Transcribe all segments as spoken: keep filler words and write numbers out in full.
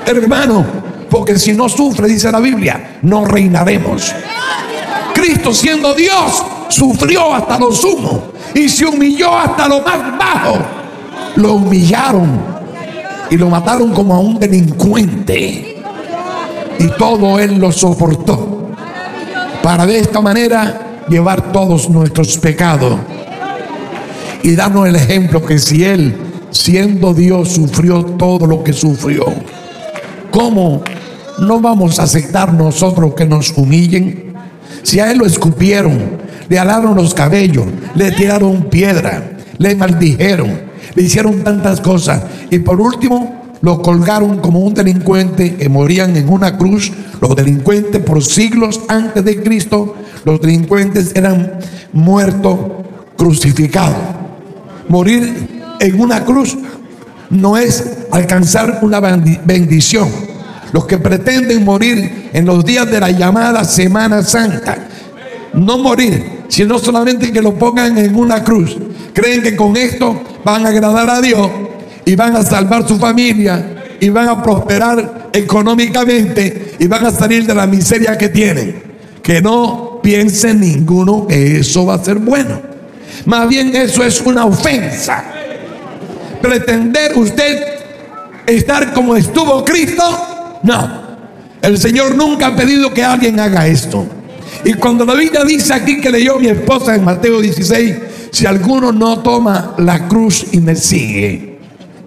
hermano, porque si no sufre, dice la Biblia, no reinaremos. Cristo, siendo Dios, sufrió hasta lo sumo y se humilló hasta lo más bajo. Lo humillaron y lo mataron como a un delincuente, y todo Él lo soportó para de esta manera llevar todos nuestros pecados y darnos el ejemplo que si Él, siendo Dios, sufrió todo lo que sufrió, ¿cómo no vamos a aceptar nosotros que nos humillen? Si a Él lo escupieron, le alaron los cabellos, le tiraron piedra, le maldijeron, le hicieron tantas cosas, y por último lo colgaron como un delincuente que morían en una cruz. Los delincuentes, por siglos antes de Cristo, los delincuentes eran muertos crucificados. Morir en una cruz no es alcanzar una bendición. Los que pretenden morir en los días de la llamada Semana Santa, no morir, sino solamente que lo pongan en una cruz, creen que con esto van a agradar a Dios y van a salvar su familia y van a prosperar económicamente y van a salir de la miseria que tienen. Que no piense ninguno que eso va a ser bueno. Más bien eso es una ofensa. Pretender usted estar como estuvo Cristo, no. El Señor nunca ha pedido que alguien haga esto. Y cuando la Biblia dice aquí, que leyó mi esposa en Mateo dieciséis, si alguno no toma la cruz y me sigue,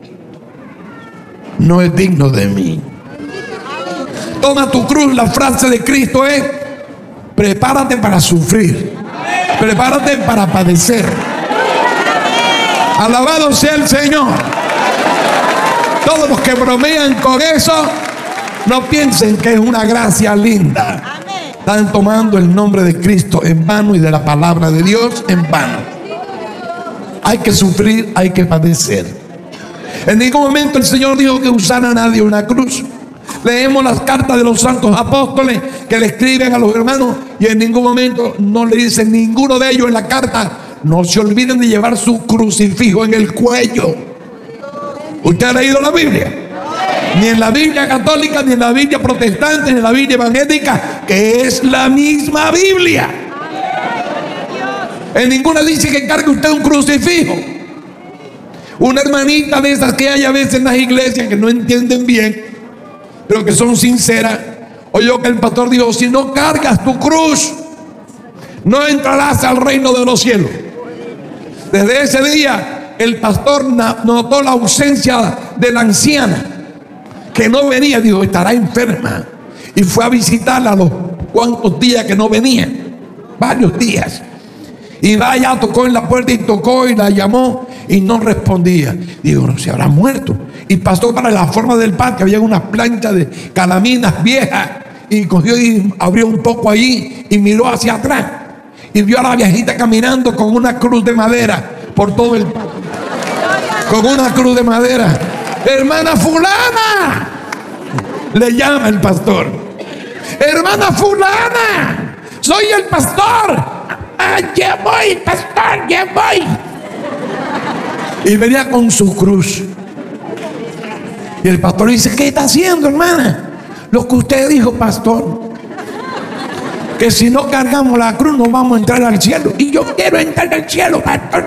no es digno de mí. Toma tu cruz. La frase de Cristo es: prepárate para sufrir, prepárate para padecer. Alabado sea el Señor. Todos los que bromean con eso, no piensen que es una gracia linda. Están tomando el nombre de Cristo en vano y de la palabra de Dios en vano. Hay que sufrir, hay que padecer. En ningún momento el Señor dijo que usara a nadie una cruz. Leemos las cartas de los santos apóstoles que le escriben a los hermanos, y en ningún momento no le dicen ninguno de ellos en la carta: no se olviden de llevar su crucifijo en el cuello. ¿Usted ha leído la Biblia? Ni en la Biblia católica, ni en la Biblia protestante, ni en la Biblia evangélica, que es la misma Biblia. En ninguna dice que cargue usted un crucifijo. Una hermanita de esas que hay a veces en las iglesias que no entienden bien, pero que son sinceras, oyó que el pastor dijo: si no cargas tu cruz, no entrarás al reino de los cielos. Desde ese día el pastor notó la ausencia de la anciana, que no venía. Dijo: estará enferma. Y fue a visitarla a los cuantos días que no venía, varios días. Y vaya, tocó en la puerta y tocó y la llamó y no respondía. Digo: no, se habrá muerto. Y pasó para la forma del parque, había una plancha de calaminas viejas, y cogió y abrió un poco allí y miró hacia atrás y vio a la viejita caminando con una cruz de madera por todo el parque, con una cruz de madera. Hermana fulana, le llama el pastor. Hermana fulana, soy el pastor. Ah, ya voy, pastor, ya voy. Y venía con su cruz. Y el pastor dice: ¿qué está haciendo, hermana? Lo que usted dijo, pastor, que si no cargamos la cruz no vamos a entrar al cielo. Y yo quiero entrar al cielo, pastor.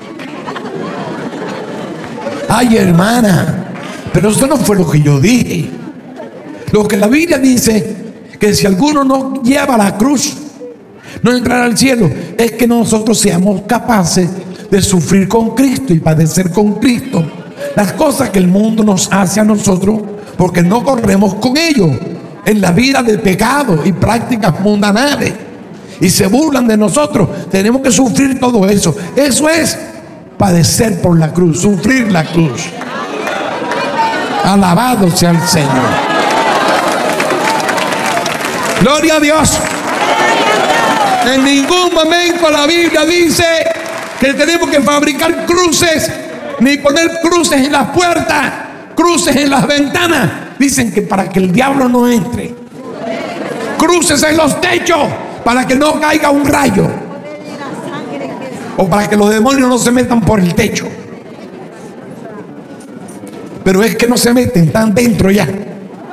Ay, hermana, pero eso no fue lo que yo dije. Lo que la Biblia dice, que si alguno no lleva la cruz, no entrará al cielo, es que nosotros seamos capaces de sufrir con Cristo y padecer con Cristo las cosas que el mundo nos hace a nosotros, porque no corremos con ellos en la vida de pecado y prácticas mundanales, y se burlan de nosotros. Tenemos que sufrir todo eso. Eso es padecer por la cruz, sufrir la cruz. Alabado sea el Señor. Gloria a Dios. En ningún momento la Biblia dice que tenemos que fabricar cruces, ni poner cruces en las puertas, cruces en las ventanas. Dicen que para que el diablo no entre. Cruces en los techos para que no caiga un rayo, o para que los demonios no se metan por el techo. Pero es que no se meten, están dentro ya.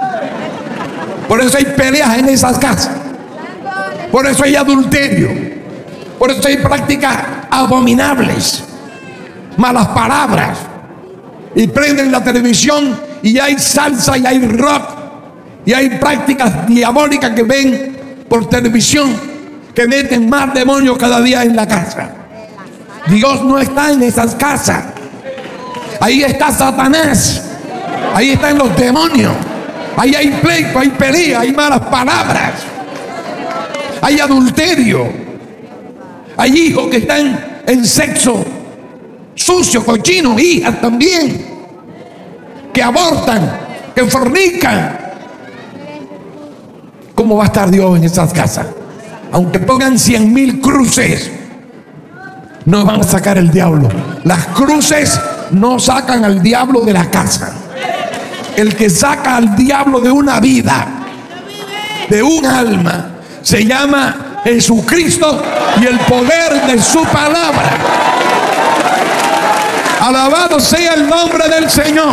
Por eso hay peleas en esas casas. Por eso hay adulterio. Por eso hay prácticas abominables, malas palabras. Y prenden la televisión y hay salsa y hay rock. Y hay prácticas diabólicas que ven por televisión, que meten más demonios cada día en la casa. Dios no está en esas casas. Ahí está Satanás. Ahí están los demonios. Ahí hay pleito, hay pelea, hay malas palabras. Hay adulterio. Hay hijos que están en sexo sucio, cochino, hijas también, que abortan, que fornican. ¿Cómo va a estar Dios en esas casas? Aunque pongan cien mil cruces, no van a sacar el diablo. Las cruces no sacan al diablo de la casa. El que saca al diablo de una vida, de un alma, se llama Jesucristo y el poder de su palabra. Alabado sea el nombre del Señor.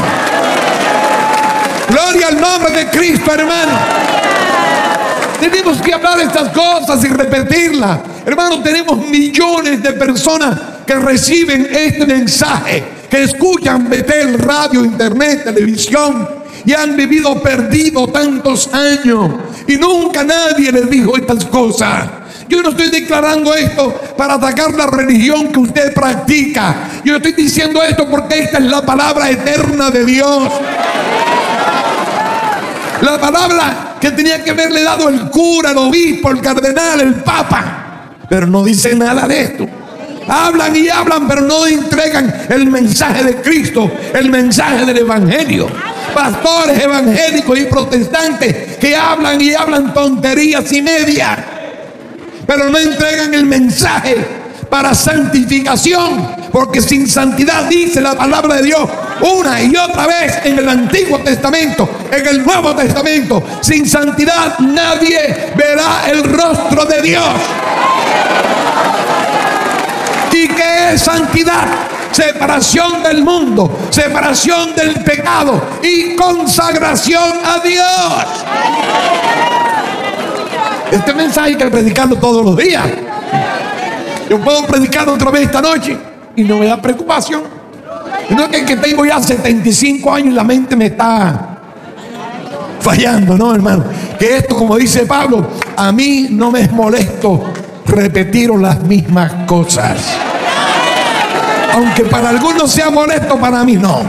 Gloria al nombre de Cristo, hermano. Tenemos que hablar de estas cosas y repetirlas. Hermano, tenemos millones de personas que reciben este mensaje, que escuchan Betel, radio, internet, televisión, y han vivido perdido tantos años y nunca nadie les dijo estas cosas. Yo no estoy declarando esto para atacar la religión que usted practica. Yo estoy diciendo esto porque esta es la palabra eterna de Dios. La palabra que tenía que haberle dado el cura, el obispo, el cardenal, el papa. Pero no dice nada de esto. Hablan y hablan, pero no entregan el mensaje de Cristo, el mensaje del evangelio. Pastores evangélicos y protestantes que hablan y hablan tonterías y medias, pero no entregan el mensaje para santificación, porque sin santidad, dice la palabra de Dios una y otra vez en el Antiguo Testamento, en el Nuevo Testamento, sin santidad nadie verá el rostro de Dios. ¿Y qué es santidad? Separación del mundo, separación del pecado y consagración a Dios. Este mensaje hay que predicarlo todos los días. Yo puedo predicarlo otra vez esta noche y no me da preocupación. No es que, que tengo ya setenta y cinco años y la mente me está fallando, no, hermano. Que esto, como dice Pablo, a mí no me es molesto repetir las mismas cosas. Aunque para algunos sea molesto, para mí no.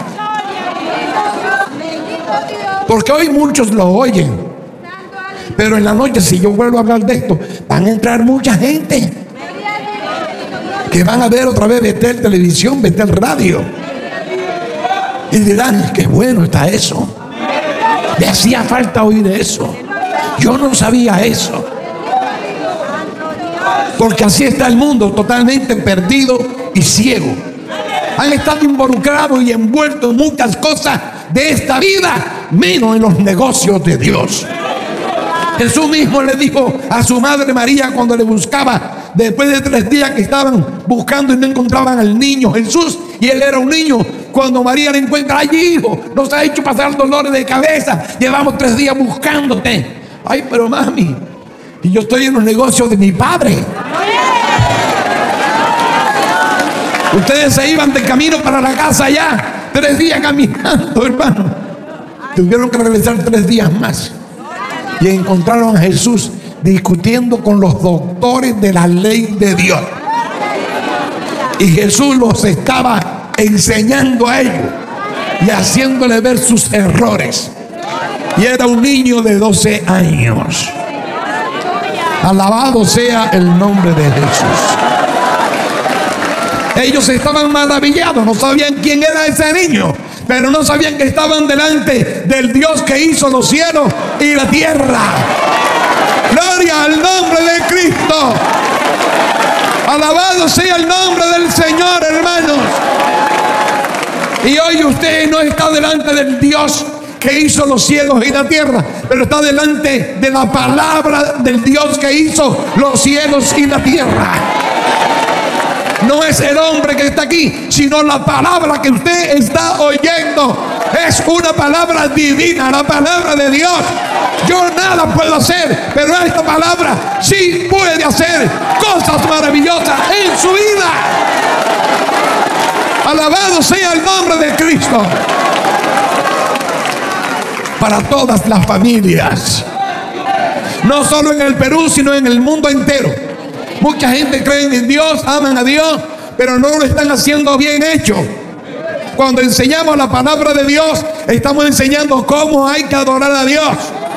Porque hoy muchos lo oyen. Pero en la noche, si yo vuelvo a hablar de esto, van a entrar mucha gente que van a ver otra vez Betel Televisión, Betel Radio. Y dirán, qué bueno está eso. Me hacía falta oír eso. Yo no sabía eso. Porque así está el mundo, totalmente perdido y ciego. Han estado involucrados y envueltos en muchas cosas de esta vida, menos en los negocios de Dios. Jesús mismo le dijo a su madre María cuando le buscaba, después de tres días que estaban buscando y no encontraban al niño Jesús, y él era un niño. Cuando María le encuentra, ay hijo, nos ha hecho pasar dolores de cabeza, llevamos tres días buscándote. Ay, pero mami, y yo estoy en los negocios de mi padre. Ustedes se iban de camino para la casa ya, tres días caminando, hermano. Tuvieron que regresar tres días más. Y encontraron a Jesús discutiendo con los doctores de la ley de Dios. Y Jesús los estaba enseñando a ellos y haciéndole ver sus errores. Y era un niño de doce años. Alabado sea el nombre de Jesús. Ellos estaban maravillados, no sabían quién era ese niño, pero no sabían que estaban delante del Dios que hizo los cielos y la tierra. Gloria al nombre de Cristo. Alabado sea el nombre del Señor, hermanos. Y hoy usted no está delante del Dios que hizo los cielos y la tierra, pero está delante de la palabra del Dios que hizo los cielos y la tierra. No es el hombre que está aquí, sino la palabra que usted está oyendo. Es una palabra divina, la palabra de Dios. Yo nada puedo hacer, pero esta palabra sí puede hacer cosas maravillosas en su vida. Alabado sea el nombre de Cristo. Para todas las familias, no solo en el Perú, sino en el mundo entero. Mucha gente cree en Dios, aman a Dios, pero no lo están haciendo bien hecho. Cuando enseñamos la palabra de Dios, estamos enseñando cómo hay que adorar a Dios.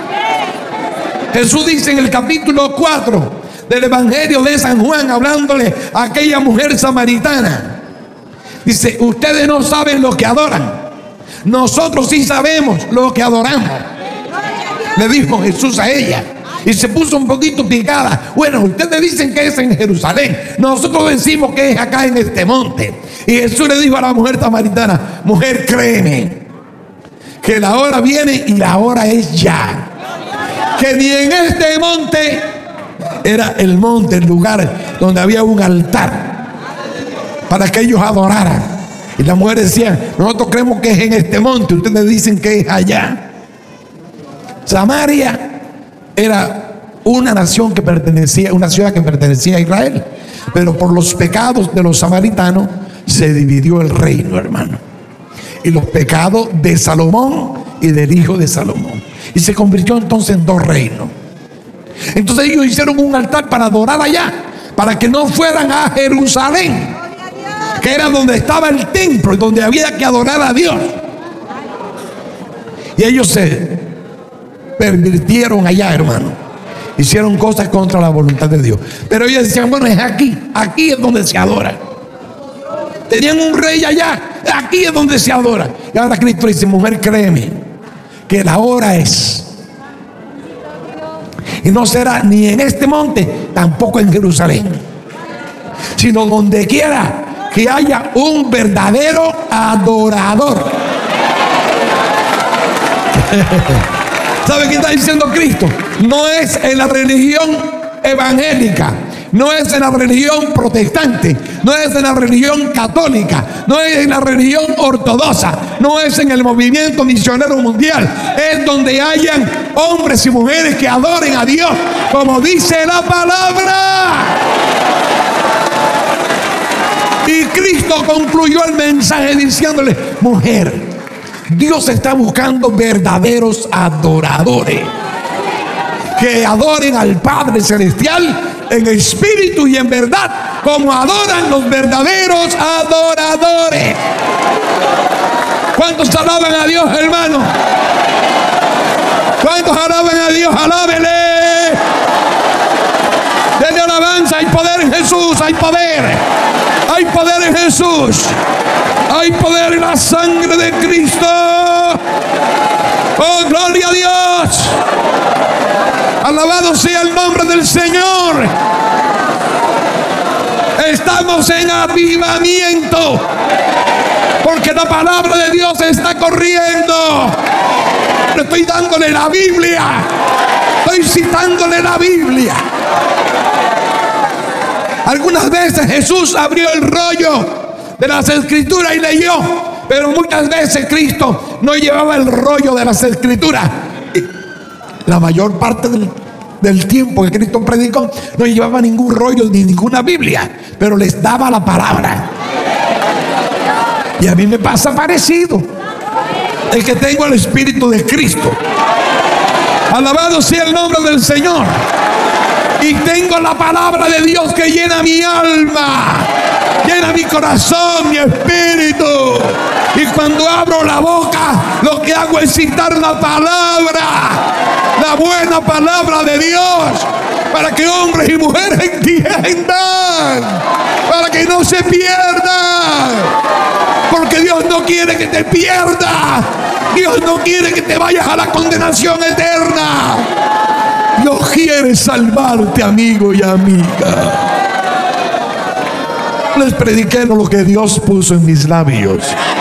Jesús dice en el capítulo cuatro del Evangelio de San Juan, hablándole a aquella mujer samaritana, dice: ustedes no saben lo que adoran, nosotros sí sabemos lo que adoramos, le dijo Jesús a ella. Y se puso un poquito picada. Bueno, ustedes dicen que es en Jerusalén, nosotros decimos que es acá en este monte. Y Jesús le dijo a la mujer samaritana: mujer, créeme que la hora viene y la hora es ya, que ni en este monte, era el monte, el lugar donde había un altar para que ellos adoraran. Y la mujer decía: nosotros creemos que es en este monte, ustedes dicen que es allá. Samaria era una nación que pertenecía, una ciudad que pertenecía a Israel, pero por los pecados de los samaritanos se dividió el reino, hermano. Y los pecados de Salomón y del hijo de Salomón, y se convirtió entonces en dos reinos. Entonces ellos hicieron un altar para adorar allá, para que no fueran a Jerusalén, que era donde estaba el templo y donde había que adorar a Dios. Y ellos se pervirtieron allá, hermano. Hicieron cosas contra la voluntad de Dios. Pero ellos decían: bueno, es aquí, aquí es donde se adora. Tenían un rey allá, aquí es donde se adora. Y ahora Cristo dice: mujer, créeme que la hora es, y no será ni en este monte, tampoco en Jerusalén, sino donde quiera que haya un verdadero adorador. ¿Sabe qué está diciendo Cristo? No es en la religión evangélica, no es en la religión protestante, no es en la religión católica, no es en la religión ortodoxa, no es en el movimiento misionero mundial. Es donde hayan hombres y mujeres que adoren a Dios como dice la palabra. Y Cristo concluyó el mensaje diciéndole: mujer, Dios está buscando verdaderos adoradores, que adoren al Padre Celestial en espíritu y en verdad, como adoran los verdaderos adoradores. ¿Cuántos alaban a Dios, hermano? ¿Cuántos alaban a Dios? Alábele. Denle alabanza. Hay poder en Jesús, hay poder. Hay poder en Jesús. Hay poder en la sangre de Cristo. Oh, gloria a Dios. Alabado sea el nombre del Señor. Estamos en avivamiento, porque la palabra de Dios está corriendo. Estoy dándole la Biblia. Estoy citándole la Biblia. Algunas veces Jesús abrió el rollo de las Escrituras y leyó, pero muchas veces Cristo no llevaba el rollo de las Escrituras. La mayor parte del, del tiempo que Cristo predicó no llevaba ningún rollo ni ninguna Biblia, pero les daba la palabra. Y a mí me pasa parecido, el que tengo el Espíritu de Cristo. Alabado sea el nombre del Señor. Y tengo la palabra de Dios que llena mi alma, llena mi corazón, mi espíritu. Y cuando abro la boca, lo que hago es citar la palabra, la buena palabra de Dios, para que hombres y mujeres entiendan, para que no se pierdan. Porque Dios no quiere que te pierdas. Dios no quiere que te vayas a la condenación eterna. Dios quiere salvarte, amigo y amiga. Les prediqué lo que Dios puso en mis labios.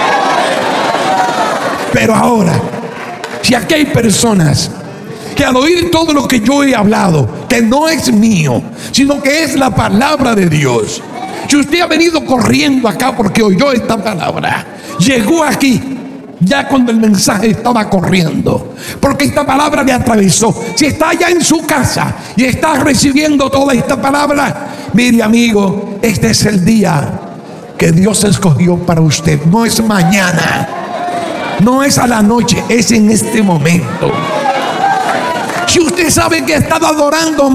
Pero ahora, si aquí hay personas que al oír todo lo que yo he hablado, que no es mío, sino que es la palabra de Dios, si usted ha venido corriendo acá porque oyó esta palabra, llegó aquí ya cuando el mensaje estaba corriendo, porque esta palabra le atravesó. Si está allá en su casa y está recibiendo toda esta palabra, mire amigo, este es el día que Dios escogió para usted. No es mañana, no es a la noche, es en este momento. Si usted sabe que ha estado adorando